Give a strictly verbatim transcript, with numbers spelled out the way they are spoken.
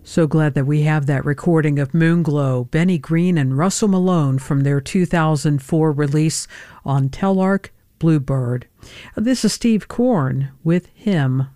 So glad that we have that recording of Moonglow, Benny Green and Russell Malone from their two thousand four release on Telarc Bluebird. This is Steve Korn with Him.